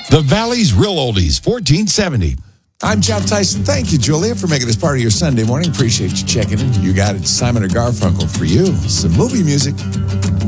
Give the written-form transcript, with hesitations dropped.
The Valley's Real Oldies, 1470. I'm Jeff Tyson. Thank you, Julia, for making this part of your Sunday morning. Appreciate you checking in. You got it. Simon or Garfunkel for you. Some movie music.